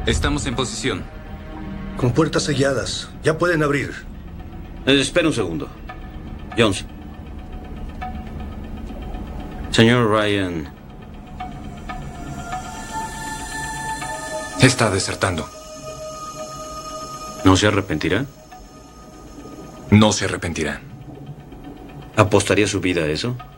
Estamos en posición. Con puertas selladas. Ya pueden abrir. Espera un segundo. Jones. Señor Ryan. Está desertando. ¿No se arrepentirá? No se arrepentirá. ¿Apostaría su vida a eso?